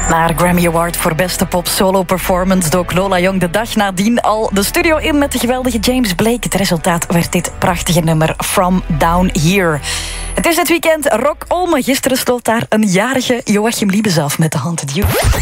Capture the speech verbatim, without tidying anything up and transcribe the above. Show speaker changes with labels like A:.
A: Naar Grammy Award voor beste pop solo performance dook Lola Young de dag nadien al de studio in met de geweldige James Blake. Het resultaat werd dit prachtige nummer From Down Here. Het is dit weekend Rock Olme. Gisteren sloot daar een jarige Joachim Liebes af met de Haunted Youth.